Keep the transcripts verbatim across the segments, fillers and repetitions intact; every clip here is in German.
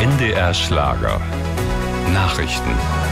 N D R Schlager. Nachrichten.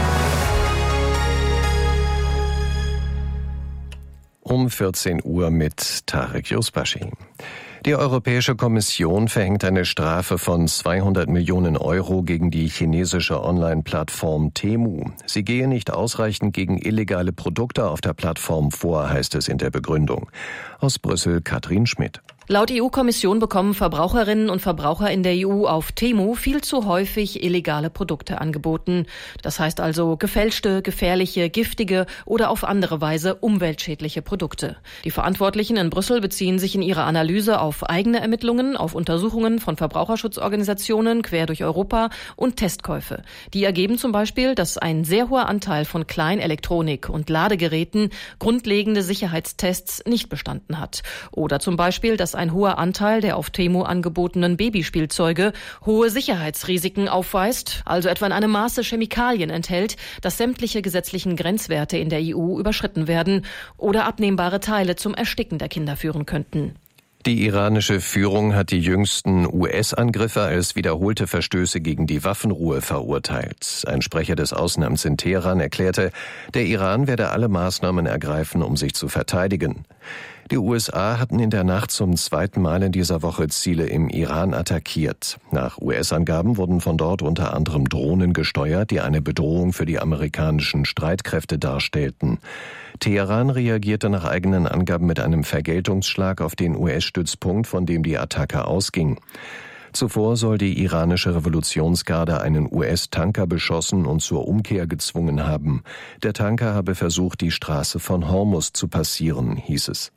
Um vierzehn Uhr mit Tarek Yusbashi. Die Europäische Kommission verhängt eine Strafe von zweihundert Millionen Euro gegen die chinesische Online-Plattform Temu. Sie gehe nicht ausreichend gegen illegale Produkte auf der Plattform vor, heißt es in der Begründung. Aus Brüssel Katrin Schmidt. Laut E U-Kommission bekommen Verbraucherinnen und Verbraucher in der E U auf Temu viel zu häufig illegale Produkte angeboten. Das heißt also gefälschte, gefährliche, giftige oder auf andere Weise umweltschädliche Produkte. Die Verantwortlichen in Brüssel beziehen sich in ihrer Analyse auf eigene Ermittlungen, auf Untersuchungen von Verbraucherschutzorganisationen quer durch Europa und Testkäufe. Die ergeben zum Beispiel, dass ein sehr hoher Anteil von Kleinelektronik und Ladegeräten grundlegende Sicherheitstests nicht bestanden hat. Oder zum Beispiel, dass ein hoher Anteil der auf Temu angebotenen Babyspielzeuge hohe Sicherheitsrisiken aufweist, also etwa in einem Maße Chemikalien enthält, dass sämtliche gesetzlichen Grenzwerte in der E U überschritten werden oder abnehmbare Teile zum Ersticken der Kinder führen könnten. Die iranische Führung hat die jüngsten U S-Angriffe als wiederholte Verstöße gegen die Waffenruhe verurteilt. Ein Sprecher des Außenamts in Teheran erklärte, der Iran werde alle Maßnahmen ergreifen, um sich zu verteidigen. Die U S A hatten in der Nacht zum zweiten Mal in dieser Woche Ziele im Iran attackiert. Nach U S-Angaben wurden von dort unter anderem Drohnen gesteuert, die eine Bedrohung für die amerikanischen Streitkräfte darstellten. Teheran reagierte nach eigenen Angaben mit einem Vergeltungsschlag auf den U S-Stützpunkt, von dem die Attacke ausging. Zuvor soll die iranische Revolutionsgarde einen U S-Tanker beschossen und zur Umkehr gezwungen haben. Der Tanker habe versucht, die Straße von Hormuz zu passieren, hieß es.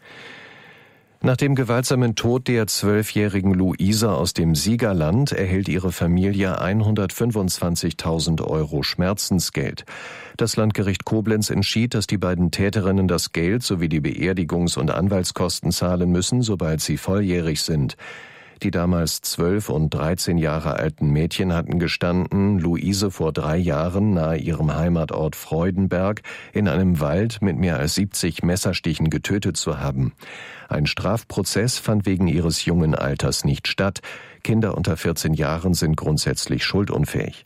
Nach dem gewaltsamen Tod der zwölfjährigen Luisa aus dem Siegerland erhält ihre Familie hundertfünfundzwanzigtausend Euro Schmerzensgeld. Das Landgericht Koblenz entschied, dass die beiden Täterinnen das Geld sowie die Beerdigungs- und Anwaltskosten zahlen müssen, sobald sie volljährig sind. Die damals zwölf und dreizehn Jahre alten Mädchen hatten gestanden, Luise vor drei Jahren nahe ihrem Heimatort Freudenberg in einem Wald mit mehr als siebzig Messerstichen getötet zu haben. Ein Strafprozess fand wegen ihres jungen Alters nicht statt. Kinder unter vierzehn Jahren sind grundsätzlich schuldunfähig.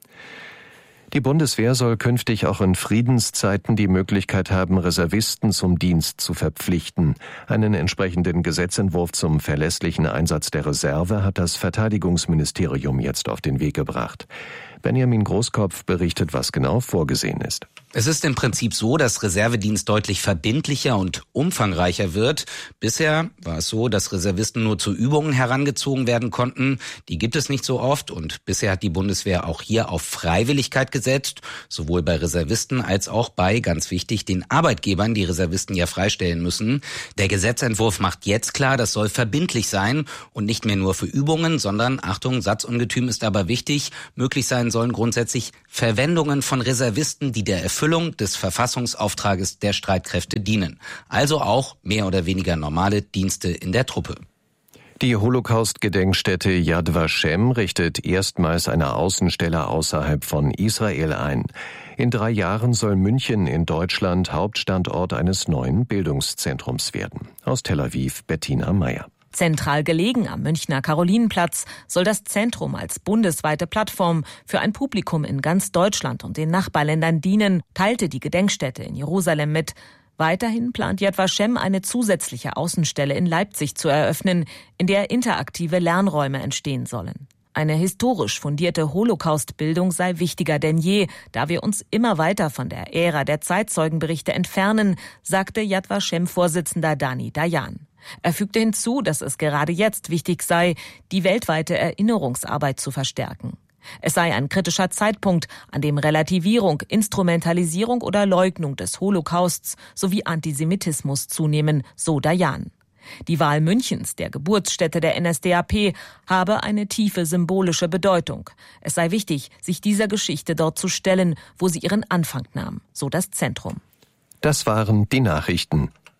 Die Bundeswehr soll künftig auch in Friedenszeiten die Möglichkeit haben, Reservisten zum Dienst zu verpflichten. Einen entsprechenden Gesetzentwurf zum verlässlichen Einsatz der Reserve hat das Verteidigungsministerium jetzt auf den Weg gebracht. Benjamin Großkopf berichtet, was genau vorgesehen ist. Es ist im Prinzip so, dass Reservedienst deutlich verbindlicher und umfangreicher wird. Bisher war es so, dass Reservisten nur zu Übungen herangezogen werden konnten. Die gibt es nicht so oft und bisher hat die Bundeswehr auch hier auf Freiwilligkeit gesetzt, sowohl bei Reservisten als auch bei, ganz wichtig, den Arbeitgebern, die Reservisten ja freistellen müssen. Der Gesetzentwurf macht jetzt klar, das soll verbindlich sein und nicht mehr nur für Übungen, sondern, Achtung, Satzungetüm ist aber wichtig, möglich sein sollen grundsätzlich Verwendungen von Reservisten, die der Erfüllung des Verfassungsauftrages der Streitkräfte dienen. Also auch mehr oder weniger normale Dienste in der Truppe. Die Holocaust-Gedenkstätte Yad Vashem richtet erstmals eine Außenstelle außerhalb von Israel ein. In drei Jahren soll München in Deutschland Hauptstandort eines neuen Bildungszentrums werden. Aus Tel Aviv Bettina Meyer. Zentral gelegen am Münchner Karolinenplatz soll das Zentrum als bundesweite Plattform für ein Publikum in ganz Deutschland und den Nachbarländern dienen, teilte die Gedenkstätte in Jerusalem mit. Weiterhin plant Yad Vashem eine zusätzliche Außenstelle in Leipzig zu eröffnen, in der interaktive Lernräume entstehen sollen. Eine historisch fundierte Holocaust-Bildung sei wichtiger denn je, da wir uns immer weiter von der Ära der Zeitzeugenberichte entfernen, sagte Yad Vashem-Vorsitzender Dani Dayan. Er fügte hinzu, dass es gerade jetzt wichtig sei, die weltweite Erinnerungsarbeit zu verstärken. Es sei ein kritischer Zeitpunkt, an dem Relativierung, Instrumentalisierung oder Leugnung des Holocausts sowie Antisemitismus zunehmen, so Dayan. Die Wahl Münchens, der Geburtsstätte der N S D A P, habe eine tiefe symbolische Bedeutung. Es sei wichtig, sich dieser Geschichte dort zu stellen, wo sie ihren Anfang nahm, so das Zentrum. Das waren die Nachrichten.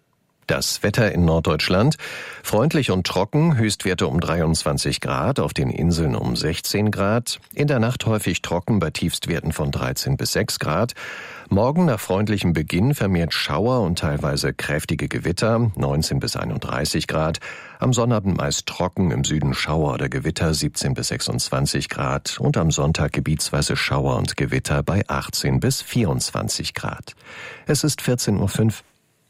Das Wetter in Norddeutschland: freundlich und trocken, Höchstwerte um dreiundzwanzig Grad, auf den Inseln um sechzehn Grad. In der Nacht häufig trocken bei Tiefstwerten von dreizehn bis sechs Grad. Morgen nach freundlichem Beginn vermehrt Schauer und teilweise kräftige Gewitter, neunzehn bis einunddreißig Grad. Am Sonnabend meist trocken, im Süden Schauer oder Gewitter, siebzehn bis sechsundzwanzig Grad. Und am Sonntag gebietsweise Schauer und Gewitter bei achtzehn bis vierundzwanzig Grad. Es ist vierzehn Uhr fünf.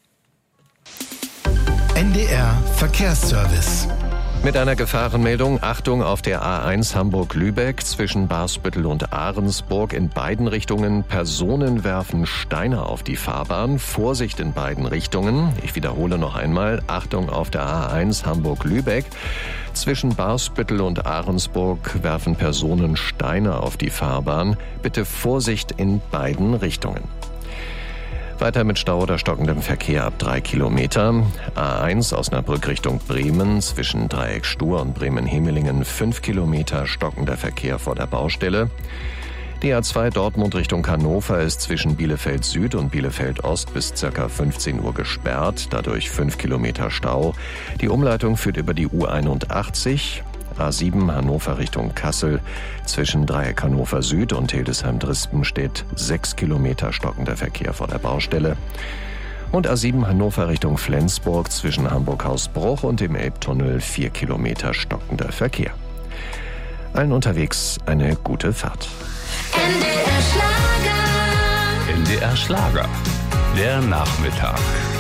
N D R Verkehrsservice. Mit einer Gefahrenmeldung: Achtung auf der A eins Hamburg-Lübeck zwischen Barsbüttel und Ahrensburg in beiden Richtungen. Personen werfen Steine auf die Fahrbahn. Vorsicht in beiden Richtungen. Ich wiederhole noch einmal: Achtung auf der A eins Hamburg-Lübeck. Zwischen Barsbüttel und Ahrensburg werfen Personen Steine auf die Fahrbahn. Bitte Vorsicht in beiden Richtungen. Weiter mit Stau oder stockendem Verkehr ab drei Kilometer. A eins Osnabrück Richtung Bremen zwischen Dreieck Stur und Bremen-Hemelingen fünf Kilometer stockender Verkehr vor der Baustelle. Die A zwei Dortmund Richtung Hannover ist zwischen Bielefeld Süd und Bielefeld Ost bis ca. fünfzehn Uhr gesperrt, dadurch fünf Kilometer Stau. Die Umleitung führt über die U einundachtzig. A sieben Hannover Richtung Kassel zwischen Dreieck Hannover Süd und Hildesheim-Drispen steht sechs Kilometer stockender Verkehr vor der Baustelle. Und A sieben Hannover Richtung Flensburg zwischen Hamburg-Hausbruch und dem Elbtunnel vier Kilometer stockender Verkehr. Allen unterwegs eine gute Fahrt. N D R Schlager. N D R Schlager. Der Nachmittag.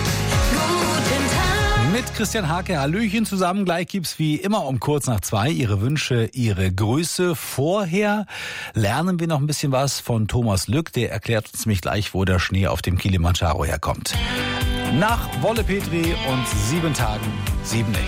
Mit Christian Hake, Hallöchen zusammen. Gleich gibt's wie immer um kurz nach zwei Ihre Wünsche, Ihre Grüße. Vorher lernen wir noch ein bisschen was von Thomas Lück. Der erklärt uns nämlich gleich, wo der Schnee auf dem Kilimanjaro herkommt. Nach Wolle Petri und sieben Tagen, sieben Nächte.